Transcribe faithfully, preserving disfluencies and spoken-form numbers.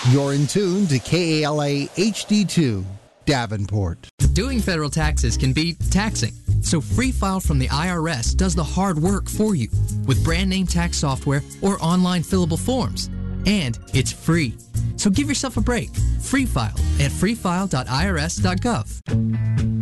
You're in tune to K A L A H D two, Davenport. Doing federal taxes can be taxing, so Free File from the I R S does the hard work for you with brand name tax software or online fillable forms. And it's free. So give yourself a break. Free File at free file dot I R S dot gov.